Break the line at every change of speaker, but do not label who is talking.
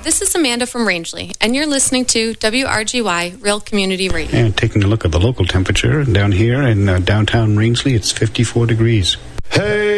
this is Amanda from Rangeley, and you're listening to WRGY Real Community Radio.
And taking a look at the local temperature down here in downtown Rangeley, it's 54 degrees. Hey!